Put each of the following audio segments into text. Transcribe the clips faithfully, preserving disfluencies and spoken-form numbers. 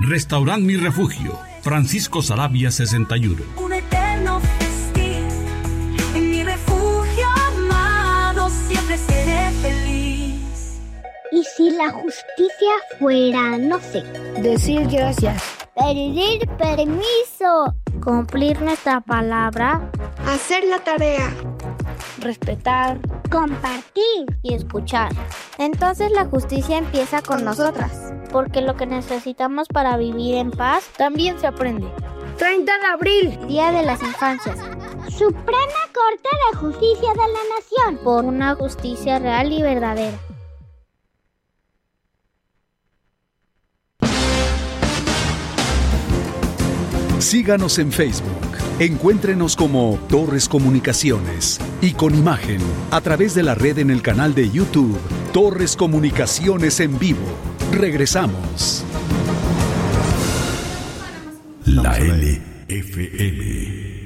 Restaurant Mi Refugio, Francisco Saravia sesenta y uno. Un eterno festín, en mi refugio amado siempre seré feliz. ¿Y si la justicia fuera, no sé, decir gracias, pedir permiso, cumplir nuestra palabra, hacer la tarea, respetar, compartir y escuchar? Entonces la justicia empieza con nosotras, porque lo que necesitamos para vivir en paz también se aprende. treinta de abril, Día de las Infancias. Suprema Corte de Justicia de la Nación. Por una justicia real y verdadera. Síganos en Facebook. Encuéntrenos como Torres Comunicaciones y con imagen a través de la red en el canal de YouTube Torres Comunicaciones en Vivo. Regresamos. La L F M.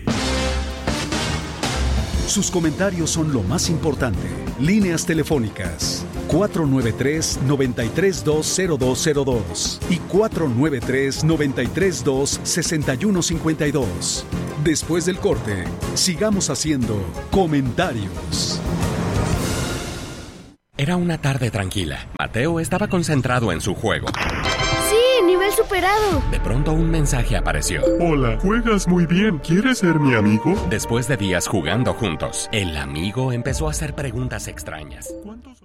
Sus comentarios son lo más importante. Líneas telefónicas cuatro nueve tres, nueve tres dos, cero dos cero dos y cuatro nueve tres, nueve tres dos, seis uno cinco dos. Después del corte, sigamos haciendo comentarios. Era una tarde tranquila. Mateo estaba concentrado en su juego. ¡Sí! ¡Nivel superado! De pronto un mensaje apareció. Hola, juegas muy bien. ¿Quieres ser mi amigo? Después de días jugando juntos, el amigo empezó a hacer preguntas extrañas. ¿Cuántos?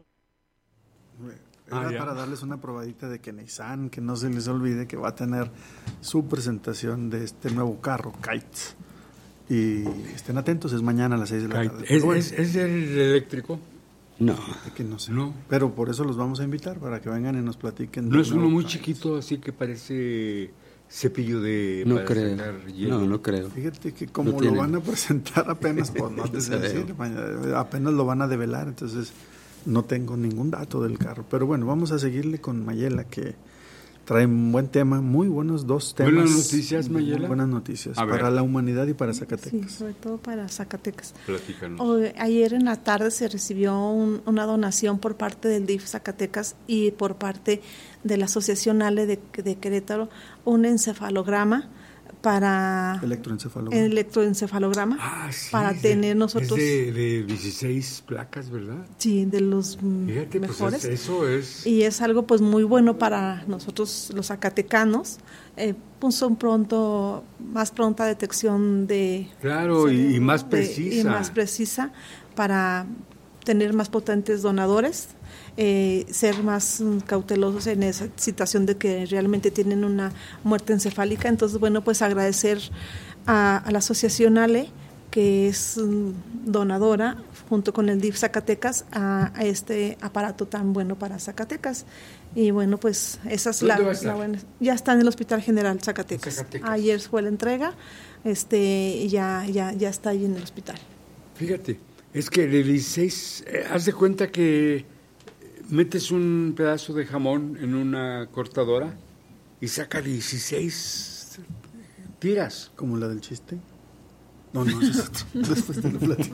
Era ah, para darles una probadita de que Nissan, que no se les olvide que va a tener su presentación de este nuevo carro, Kite. Y estén atentos, es mañana a las seis de la Kite. tarde. ¿Es, bueno, es, ¿Es el eléctrico? No, que no sé. No. Pero por eso los vamos a invitar, para que vengan y nos platiquen. No es uno muy Kite. chiquito, así que parece cepillo de... No creo, no, no creo. Fíjate que como no lo tiene. van a presentar apenas, pues no te sé decir, apenas lo van a develar, entonces... No tengo ningún dato del carro, pero bueno, vamos a seguirle con Mayela, que trae un buen tema, muy buenos dos temas. Buenas noticias, Mayela. Buenas noticias a para ver. la humanidad y para Zacatecas. Sí, sobre todo para Zacatecas. Platícanos. Hoy, ayer en la tarde se recibió un, una donación por parte del D I F Zacatecas y por parte de la Asociación ALE de, de Querétaro, un encefalograma para electroencefalograma, electroencefalograma ah, sí, para de, tener nosotros es de, de dieciséis placas, ¿verdad? Sí, de los Fíjate, mejores. Pues es, eso es y es algo pues muy bueno para nosotros los zacatecanos. Eh, puso un pronto más pronta detección de claro cerebro, y, y más precisa de, y más precisa para tener más potentes donadores. Eh, ser más cautelosos en esa situación de que realmente tienen una muerte encefálica. Entonces, bueno, pues agradecer a, a la Asociación ALE, que es donadora, junto con el D I F Zacatecas, a, a este aparato tan bueno para Zacatecas. Y bueno, pues esa es la, la buena. Ya está en el Hospital General Zacatecas. Zacatecas. Ayer fue la entrega, este, y ya, ya, ya está ahí en el hospital. Fíjate, es que de dieciséis, eh, haz de cuenta que metes un pedazo de jamón en una cortadora y saca dieciséis tiras. ¿Como la del chiste? No, no, es después te lo platico.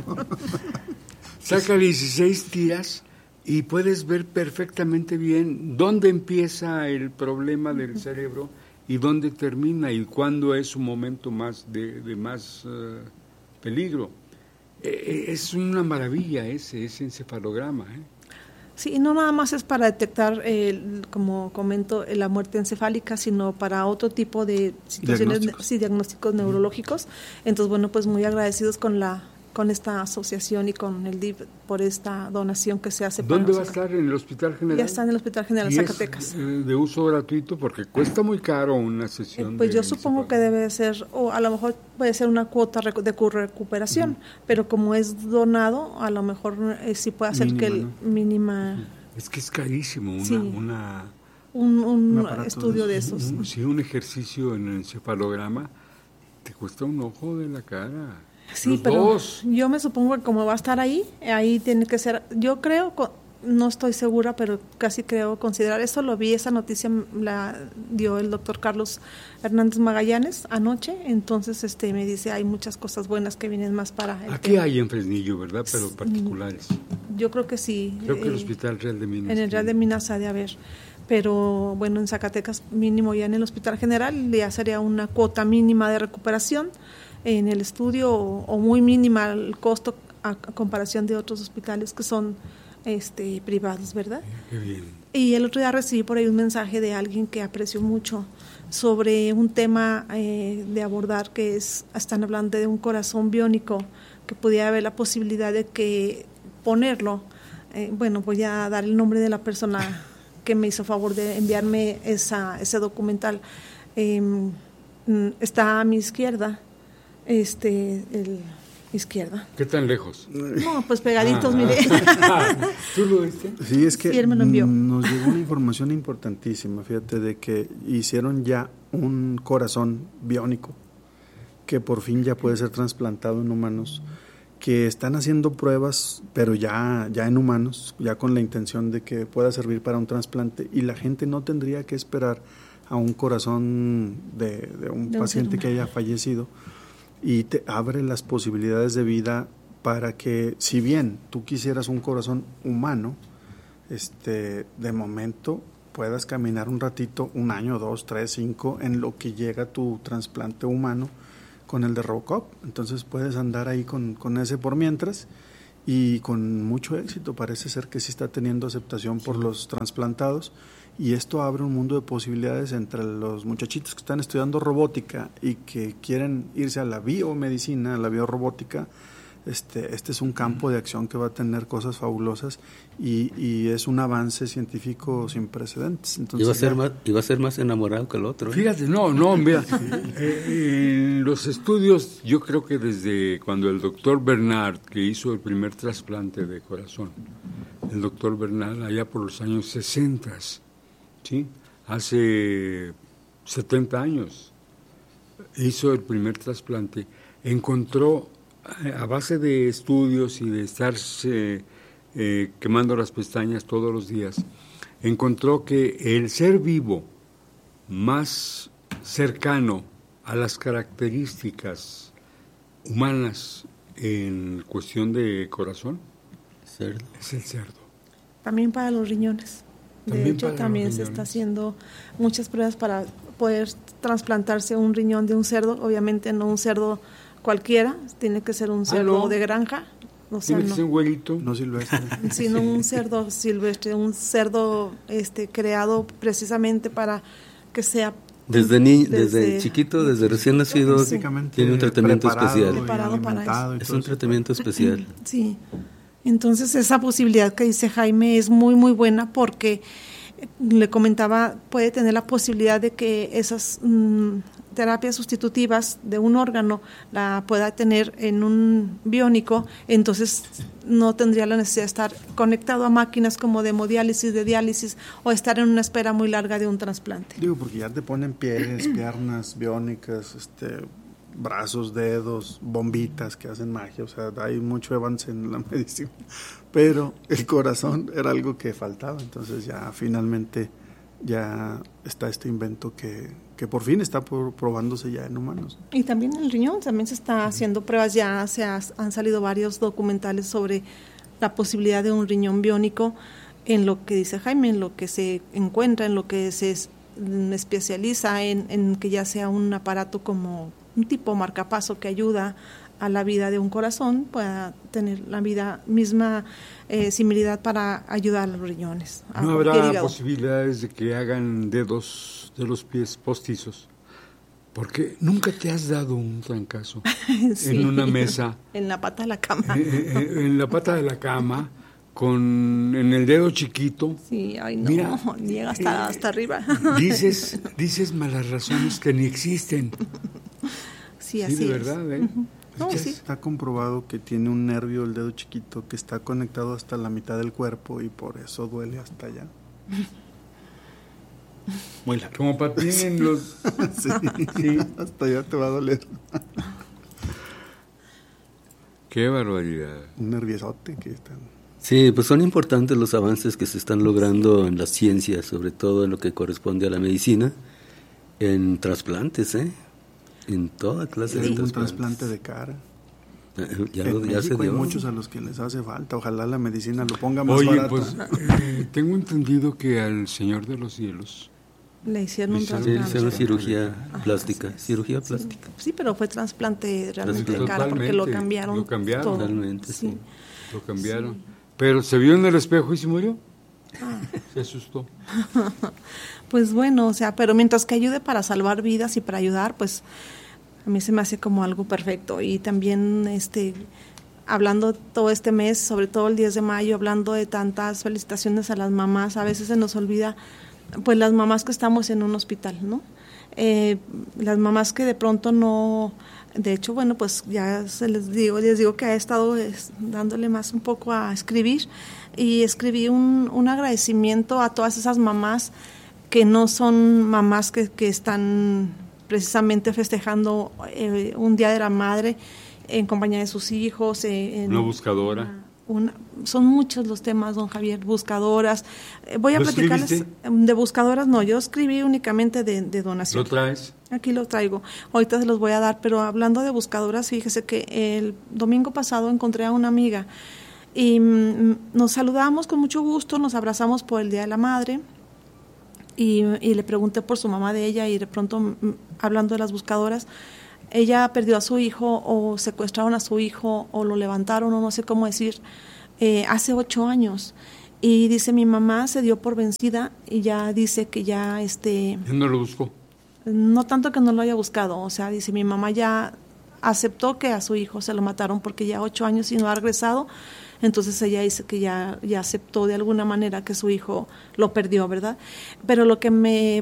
Saca dieciséis tiras y puedes ver perfectamente bien dónde empieza el problema del cerebro y dónde termina y cuándo es un momento más de, de más uh, peligro. Eh, es una maravilla ese, ese encefalograma, ¿eh? Sí, no nada más es para detectar, eh, como comento, la muerte encefálica, sino para otro tipo de situaciones, diagnósticos. Sí, diagnósticos neurológicos. Entonces, bueno, pues muy agradecidos con la con esta asociación y con el D I F por esta donación que se hace. ¿Dónde va a estar? ¿En el Hospital General? Ya está en el Hospital General Zacatecas. ¿Es de uso gratuito? Porque cuesta muy caro una sesión. Eh, pues de yo supongo que debe ser, o a lo mejor puede ser una cuota de recuperación, uh-huh. pero como es donado, a lo mejor eh, sí puede hacer mínima, que el ¿no? mínima... Uh-huh. Es que es carísimo una... Sí. una un, un, un estudio de esos. Un, sí, un ejercicio en el encefalograma te cuesta un ojo de la cara. Sí, Los pero dos. Yo me supongo que como va a estar ahí, ahí tiene que ser, yo creo, no estoy segura, pero casi creo considerar, eso lo vi, esa noticia la dio el doctor Carlos Hernández Magallanes anoche, entonces este me dice, hay muchas cosas buenas que vienen más para el Aquí tema. Hay en Fresnillo, ¿verdad? Pero particulares. Yo creo que sí. Creo que el Hospital Real de Minas. En el Real de Minas ha de haber. pero bueno, en Zacatecas mínimo ya en el Hospital General ya sería una cuota mínima de recuperación en el estudio o, o muy mínima el costo a, a comparación de otros hospitales que son este privados, ¿verdad? Qué bien. Y el otro día recibí por ahí un mensaje de alguien que aprecio mucho sobre un tema eh, de abordar que es, están hablando de un corazón biónico, que pudiera haber la posibilidad de que ponerlo, eh, bueno, voy a dar el nombre de la persona que me hizo favor de enviarme esa, ese documental. Eh, está a mi izquierda, este, el izquierda. ¿Qué tan lejos? No, pues pegaditos, ah, mire. Ah, ¿tú lo viste? Sí, es que sí, él me lo envió. Nos llegó una información importantísima, fíjate, de que hicieron ya un corazón biónico que por fin ya puede ser trasplantado en humanos, que están haciendo pruebas, pero ya, ya en humanos, ya con la intención de que pueda servir para un trasplante, y la gente no tendría que esperar a un corazón de, de un de paciente un que haya fallecido, y te abre las posibilidades de vida para que, si bien tú quisieras un corazón humano, este, de momento puedas caminar un ratito, un año, dos, tres, cinco, en lo que llega tu trasplante humano con el de Robocop. Entonces puedes andar ahí con, con ese por mientras, y con mucho éxito. Parece ser que sí está teniendo aceptación por los trasplantados, y esto abre un mundo de posibilidades entre los muchachitos que están estudiando robótica y que quieren irse a la biomedicina, a la biorrobótica. Este, este es un campo de acción que va a tener cosas fabulosas, y, y es un avance científico sin precedentes. Entonces, iba a ser más, iba a ser más enamorado que el otro, ¿eh? Fíjate, no, no, mira, eh, en los estudios, yo creo que desde cuando el doctor Bernard, que hizo el primer trasplante de corazón, el doctor Bernard, allá por los años sesenta, ¿sí? Hace setenta años, hizo el primer trasplante, encontró, a base de estudios y de estarse eh, quemando las pestañas todos los días, encontró que el ser vivo más cercano a las características humanas en cuestión de corazón cerdo. Es el cerdo. También para los riñones. De También hecho, para también los se riñones. está haciendo muchas pruebas para poder trasplantarse un riñón de un cerdo. Obviamente no un cerdo cualquiera, tiene que ser un cerdo Ah, ¿no? de granja. O sea, Tiene que no, ser un güerito. no silvestre. sino un cerdo silvestre, un cerdo este creado precisamente para que sea Desde, ni, desde, Desde- chiquito, desde recién nacido, Básicamente tiene un tratamiento preparado especial. y Preparado para alimentado y Es todo un eso. tratamiento especial. Sí, entonces esa posibilidad que dice Jaime es muy muy buena, porque eh, le comentaba, puede tener la posibilidad de que esas mm, terapias sustitutivas de un órgano la pueda tener en un biónico, entonces no tendría la necesidad de estar conectado a máquinas como de hemodiálisis, de diálisis, o estar en una espera muy larga de un trasplante. Digo, porque ya te ponen pies, piernas biónicas, este, brazos, dedos, bombitas que hacen magia, o sea, hay mucho avance en la medicina, pero el corazón era algo que faltaba, entonces ya finalmente ya está este invento que, que por fin está por, probándose ya en humanos. Y también el riñón, también se está haciendo pruebas, ya se ha- han salido varios documentales sobre la posibilidad de un riñón biónico, en lo que dice Jaime, en lo que se encuentra, en lo que se es- mm, especializa, en, en que ya sea un aparato como un tipo marcapaso que ayuda a la vida de un corazón, pueda tener la vida misma eh, similitud para ayudar a los riñones. a ¿No cualquier habrá hígado. posibilidades de que hagan dedos de los pies postizos? Porque nunca te has dado un trancazo Sí. en una mesa, En la pata de la cama. eh, eh, en la pata de la cama, con en el dedo chiquito. Sí, ay no, Mira, llega hasta, eh, hasta arriba. Dices, dices malas razones que ni existen. Sí, Sí, así de es. verdad, ¿eh? Ujú. No, Ya sí. está comprobado que tiene un nervio, el dedo chiquito, que está conectado hasta la mitad del cuerpo, y por eso duele hasta allá. Muy largo. Como patinen los... Sí, Sí. hasta allá te va a doler. Qué barbaridad. Un nerviosote que está. Sí, pues son importantes los avances que se están logrando en la ciencia, sobre todo en lo que corresponde a la medicina, en trasplantes, ¿eh? En toda clase Hay de un trasplantes. trasplante de cara. Ya, en lo, ya México se hay dio. muchos a los que les hace falta. Ojalá la medicina lo ponga más Oye, barato. pues eh, tengo entendido que al Señor de los Cielos le hicieron un Sí, trasplante. le hicieron cirugía Ajá, plástica, sí, cirugía sí. plástica. Sí, pero fue trasplante realmente Totalmente. caro porque lo cambiaron. Lo cambiaron. todo. Totalmente, sí. Sí. Lo cambiaron. Sí. Pero se vio en el espejo y se murió. Ah. Se asustó. Pues bueno, o sea, pero mientras que ayude para salvar vidas y para ayudar, pues a mí se me hace como algo perfecto. Y también, este, hablando todo este mes, sobre todo el diez de mayo, hablando de tantas felicitaciones a las mamás, a veces se nos olvida, pues las mamás que estamos en un hospital, ¿no? Eh, las mamás que de pronto no, de hecho, bueno, pues ya se les digo, les digo que he estado es, dándole más un poco a escribir y escribí un, un agradecimiento a todas esas mamás que no son mamás que, que están precisamente festejando eh, un Día de la Madre en compañía de sus hijos. Eh, en una buscadora. Una, son muchos los temas, don Javier, buscadoras. Eh, voy a platicarles escribiste? de buscadoras, no, yo escribí únicamente de, de donación. ¿Lo traes? Aquí lo traigo, ahorita se los voy a dar, pero hablando de buscadoras, fíjese que el domingo pasado encontré a una amiga y mm, nos saludamos con mucho gusto, nos abrazamos por el Día de la Madre y, y le pregunté por su mamá de ella y de pronto, mm, hablando de las buscadoras, ella perdió a su hijo o secuestraron a su hijo o lo levantaron o no sé cómo decir, eh, hace ocho años. Y dice, mi mamá se dio por vencida y ya dice que ya... este ¿Él no lo buscó? No tanto que no lo haya buscado, o sea, dice, mi mamá ya aceptó que a su hijo se lo mataron porque ya ocho años y no ha regresado, entonces ella dice que ya, ya aceptó de alguna manera que su hijo lo perdió, ¿verdad? Pero lo que me...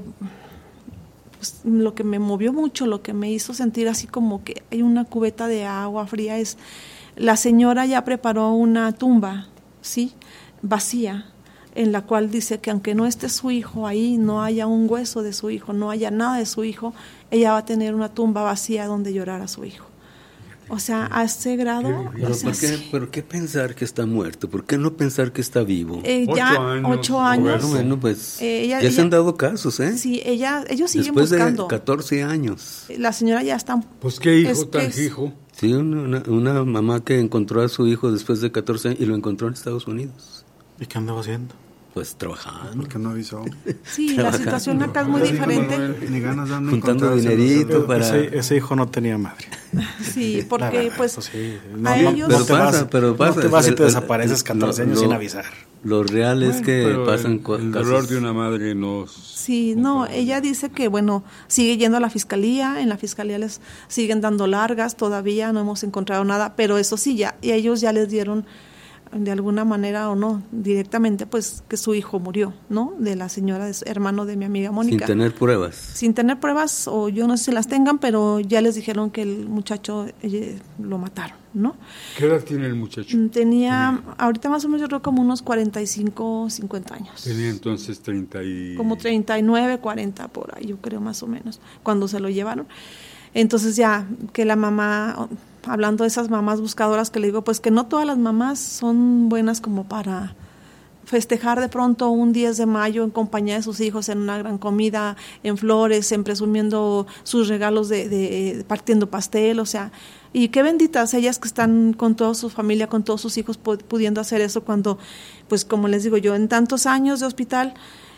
lo que me movió mucho, lo que me hizo sentir así como que hay una cubeta de agua fría es, la señora ya preparó una tumba, ¿sí?, vacía, en la cual dice que aunque no esté su hijo ahí, no haya un hueso de su hijo, no haya nada de su hijo, ella va a tener una tumba vacía donde llorar a su hijo. O sea, a ese grado... Pero, o sea, ¿por qué, ¿Pero qué pensar que está muerto? ¿Por qué no pensar que está vivo? Eh, ya ocho años. Ocho años bueno, bueno, pues eh, ella, ya ella, se han dado casos, ¿eh? Sí, ella, ellos siguen Después buscando. de catorce años. La señora ya está... Pues qué hijo es, tan es, hijo. Sí, una, una mamá que encontró a su hijo después de catorce años y lo encontró en Estados Unidos. ¿Y qué andaba haciendo? Pues trabajando. ¿Por qué no avisó? Sí, la situación acá es muy diferente. Ni ganas dan juntando dinerito para... Ese, ese hijo no tenía madre. Sí, porque verdad, pues, pues sí. no, a no, ellos... Pero no te pasa, vas, pero pasa. No te vas y el, te desapareces catorce lo, años lo, sin avisar. Lo real es bueno, que pasan el, cosas. El dolor de una madre no... Sí, no, ella dice que, bueno, sigue yendo a la fiscalía, en la fiscalía les siguen dando largas, todavía no hemos encontrado nada, pero eso sí, ya, y ellos ya les dieron... de alguna manera o no, directamente, pues que su hijo murió, ¿no? De la señora, de su hermano de mi amiga Mónica. Sin tener pruebas. Sin tener pruebas, o yo no sé si las tengan, pero ya les dijeron que el muchacho eh, lo mataron, ¿no? ¿Qué edad tiene el muchacho? Tenía, ahorita más o menos yo creo como unos cuarenta y cinco, cincuenta años. Tenía entonces treinta y... Como treinta y nueve, cuarenta por ahí, yo creo más o menos, cuando se lo llevaron. Entonces ya, que la mamá... hablando de esas mamás buscadoras que le digo, pues que no todas las mamás son buenas como para festejar de pronto un diez de mayo en compañía de sus hijos en una gran comida, en flores, en presumiendo sus regalos de, de partiendo pastel, o sea, y qué benditas ellas que están con toda su familia, con todos sus hijos pudiendo hacer eso cuando, pues como les digo yo, en tantos años de hospital,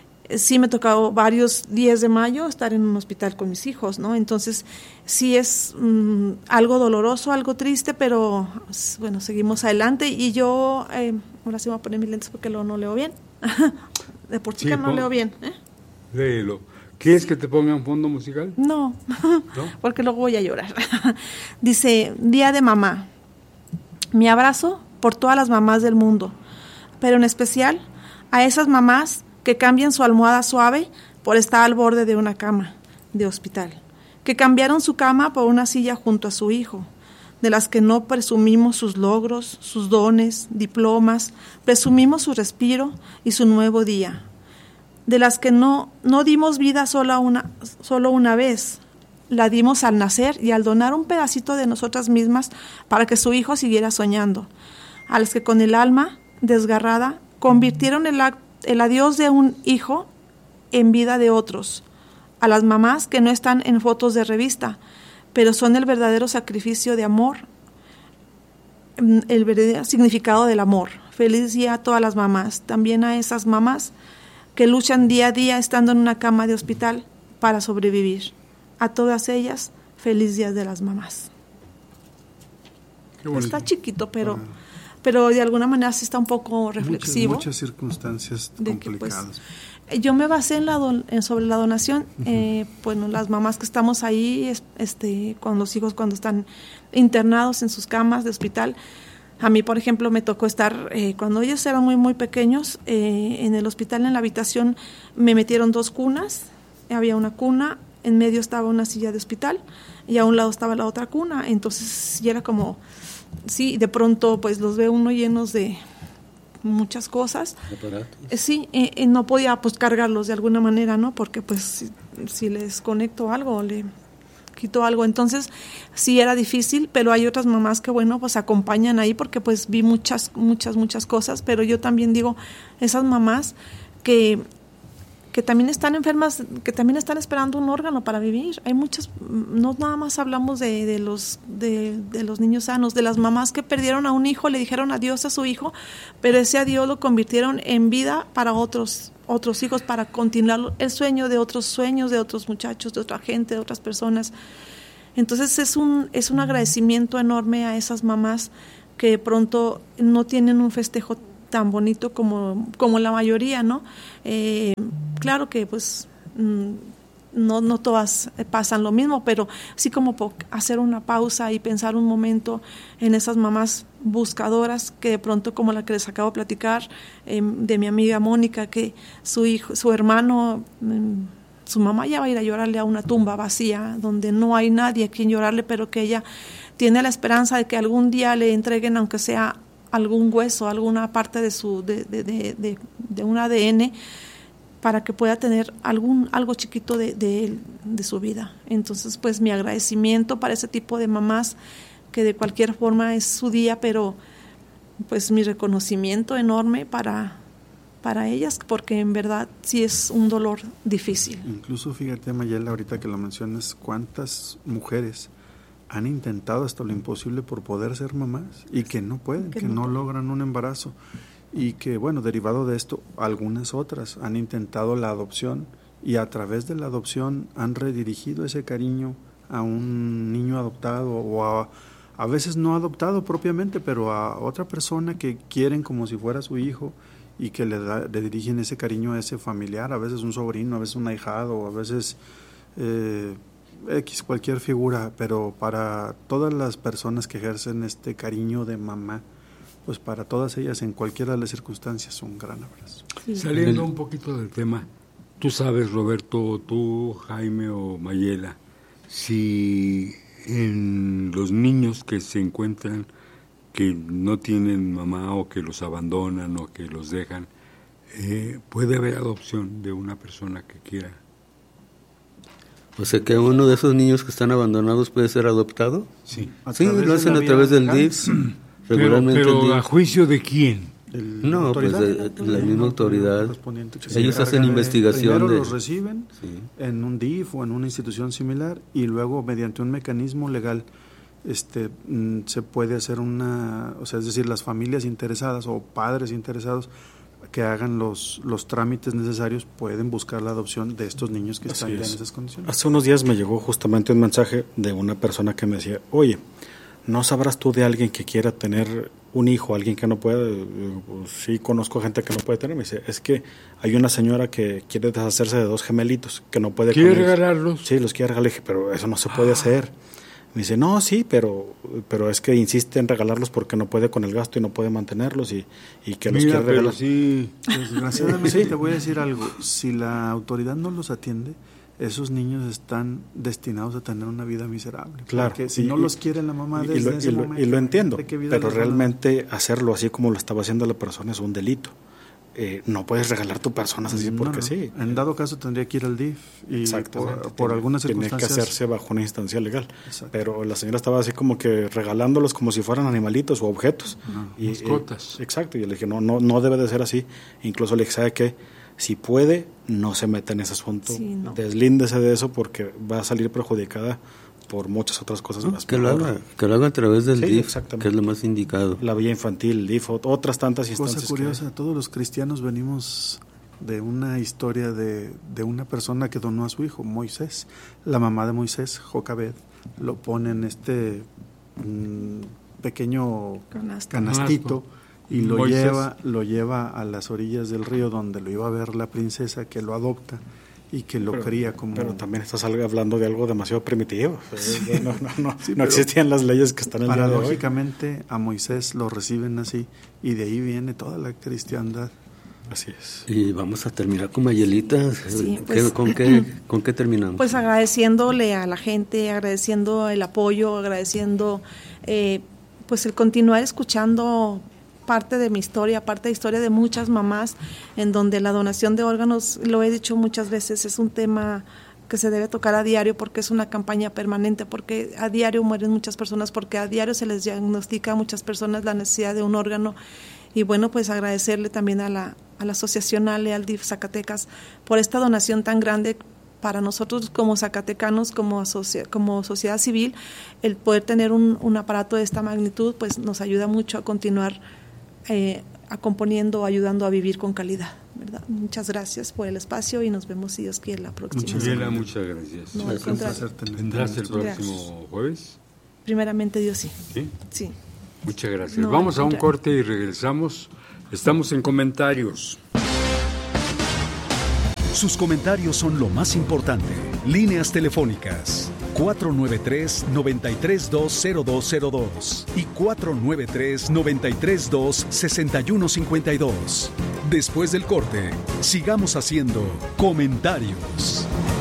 sí me ha tocado varios días de mayo estar en un hospital con mis hijos, ¿no? Entonces, sí es mmm, algo doloroso, algo triste, pero bueno, seguimos adelante. Y yo, eh, ahora sí voy a poner mis lentes porque luego no leo bien. De por chica sí, no leo bien. ¿eh? Léelo. ¿Quieres que te ponga un fondo musical? No, ¿no? Porque luego voy a llorar. Dice, Día de Mamá. Mi abrazo por todas las mamás del mundo, pero en especial a esas mamás que cambian su almohada suave por estar al borde de una cama de hospital, que cambiaron su cama por una silla junto a su hijo, de las que no presumimos sus logros, sus dones, diplomas, presumimos su respiro y su nuevo día, de las que no, no dimos vida solo una, solo una vez, la dimos al nacer y al donar un pedacito de nosotras mismas para que su hijo siguiera soñando, a las que con el alma desgarrada convirtieron el acto el adiós de un hijo en vida de otros, a las mamás que no están en fotos de revista, pero son el verdadero sacrificio de amor el verdadero significado del amor. Feliz día a todas las mamás, también a esas mamás que luchan día a día estando en una cama de hospital para sobrevivir. A todas ellas, feliz día de las mamás. Está chiquito, pero, ah. pero de alguna manera sí está un poco reflexivo. Muchas, muchas circunstancias complicadas. Que, pues, yo me basé en la don, en, sobre la donación. Uh-huh. eh, bueno, las mamás que estamos ahí, este, con los hijos cuando están internados en sus camas de hospital. A mí, por ejemplo, me tocó estar, eh, cuando ellos eran muy, muy pequeños, eh, en el hospital, en la habitación, me metieron dos cunas. Había una cuna, en medio estaba una silla de hospital y a un lado estaba la otra cuna. Entonces, ya era como, sí, de pronto, pues los veo uno llenos de muchas cosas. Eh, sí, eh, eh, no podía, pues, cargarlos de alguna manera, ¿no? Porque, pues, si, si les conecto algo, le quito algo. Entonces, sí era difícil, pero hay otras mamás que, bueno, pues acompañan ahí porque, pues, vi muchas, muchas, muchas cosas. Pero yo también digo, esas mamás que... que también están enfermas, que también están esperando un órgano para vivir. Hay muchas, no nada más hablamos de, de los de, de los niños sanos, de las mamás que perdieron a un hijo, le dijeron adiós a su hijo, pero ese adiós lo convirtieron en vida para otros otros hijos, para continuar el sueño de otros sueños, de otros muchachos, de otra gente, de otras personas. Entonces es un es un agradecimiento enorme a esas mamás que de pronto no tienen un festejo tan bonito como, como la mayoría, ¿no? Eh, claro que pues no, no todas pasan lo mismo, pero sí como hacer una pausa y pensar un momento en esas mamás buscadoras que de pronto, como la que les acabo de platicar, eh, de mi amiga Mónica, que su hijo, su hermano, eh, su mamá ya va a ir a llorarle a una tumba vacía, donde no hay nadie a quien llorarle, pero que ella tiene la esperanza de que algún día le entreguen, aunque sea algún hueso, alguna parte de su de, de, de, de, de un A D N, para que pueda tener algún algo chiquito de, de, de su vida. Entonces, pues mi agradecimiento para ese tipo de mamás, que de cualquier forma es su día, pero pues mi reconocimiento enorme para, para ellas, porque en verdad sí es un dolor difícil. Incluso fíjate, Mayela, ahorita que lo mencionas, cuántas mujeres han intentado hasta lo imposible por poder ser mamás y que no pueden, que, que no, no logran un embarazo, y que, bueno, derivado de esto, algunas otras han intentado la adopción y a través de la adopción han redirigido ese cariño a un niño adoptado o a, a veces no adoptado propiamente, pero a otra persona que quieren como si fuera su hijo y que le, da, le dirigen ese cariño a ese familiar, a veces un sobrino, a veces un ahijado, a veces... Eh, X, cualquier figura, pero para todas las personas que ejercen este cariño de mamá, pues para todas ellas, en cualquiera de las circunstancias, un gran abrazo. Sí. Saliendo un poquito del tema, tú sabes, Roberto, tú, Jaime o Mayela, si en los niños que se encuentran que no tienen mamá o que los abandonan o que los dejan, eh, puede haber adopción de una persona que quiera. O sea, que uno de esos niños que están abandonados puede ser adoptado. Sí, sí lo hacen a través del D I F. Regularmente pero, pero ¿a juicio de quién? El, no, pues de, de la misma autoridad. Ellos hacen investigación. Primero de, los reciben sí. en un D I F o en una institución similar y luego mediante un mecanismo legal este se puede hacer una, o sea, es decir, las familias interesadas o padres interesados que hagan los los trámites necesarios pueden buscar la adopción de estos niños que están ya en esas condiciones. Hace unos días me llegó justamente un mensaje de una persona que me decía, oye, ¿no sabrás tú de alguien que quiera tener un hijo, alguien que no puede? Pues, sí, conozco gente que no puede tener. Me dice, es que hay una señora que quiere deshacerse de dos gemelitos, que no puede... ¿Quiere regalarlos? Sí, los quiere regalar, pero eso no se puede ah. hacer. Me dice, no, sí, pero pero es que insiste en regalarlos porque no puede con el gasto y no puede mantenerlos y, y que los Mira, quiere regalar. Sí, desgraciadamente sí. Te voy a decir algo, si la autoridad no los atiende, esos niños están destinados a tener una vida miserable. Claro. Porque si y, no los quiere la mamá desde y lo, ese y lo, momento, y lo entiendo, pero van realmente a... hacerlo así como lo estaba haciendo la persona es un delito. Eh, no puedes regalar tu personas así no, porque no. sí. En dado caso tendría que ir al D I F y por, por algunas circunstancias tiene que hacerse bajo una instancia legal. Exacto. Pero la señora estaba así como que regalándolos como si fueran animalitos o objetos. No, y, mascotas. Eh, exacto. Y yo le dije, no, no, no debe de ser así. Incluso le dije, ¿sabe qué? Si puede, no se meta en ese asunto. Sí, no. Deslíndese de eso porque va a salir perjudicada por muchas otras cosas no, más. Que lo, haga, que lo haga a través del sí, D I F, que es lo más indicado. La vía infantil, el D I F, otras tantas instancias. Cosa curiosa, que... todos los cristianos venimos de una historia de, de una persona que donó a su hijo, Moisés. La mamá de Moisés, Jocabed, lo pone en este mmm, pequeño Canasto. canastito y lo Moisés. lleva lo lleva a las orillas del río donde lo iba a ver la princesa, que lo adopta y que lo pero, cría como... Pero también estás hablando de algo demasiado primitivo. Sí. No, no, no, sí, no existían las leyes que están en el día de hoy. Paradójicamente a Moisés lo reciben así y de ahí viene toda la cristiandad. Así es. Y vamos a terminar con Mayelita. Sí, pues, ¿Con, qué, ¿Con qué terminamos? Pues agradeciéndole a la gente, agradeciendo el apoyo, agradeciendo eh, pues el continuar escuchando parte de mi historia, parte de la historia de muchas mamás, en donde la donación de órganos, lo he dicho muchas veces, es un tema que se debe tocar a diario porque es una campaña permanente, porque a diario mueren muchas personas, porque a diario se les diagnostica a muchas personas la necesidad de un órgano. Y bueno, pues agradecerle también a la, a la Asociación Ale, al D I F Zacatecas, por esta donación tan grande para nosotros como zacatecanos, como, asocia, como sociedad civil. El poder tener un, un aparato de esta magnitud, pues nos ayuda mucho a continuar eh, acomponiendo, ayudando a vivir con calidad, ¿verdad? Muchas gracias por el espacio y nos vemos, si Dios quiere, la próxima semana. Muchas gracias. No, al contrario. ¿Vendrás el próximo gracias. jueves? Primeramente Dios, sí. ¿Sí? Sí. Muchas gracias. No, Vamos a un corte y regresamos. Estamos en comentarios. Sus comentarios son lo más importante. Líneas telefónicas cuatro nueve tres, nueve tres dos, cero dos cero dos y cuatro nueve tres, nueve tres dos, seis uno cinco dos. Después del corte, sigamos haciendo comentarios.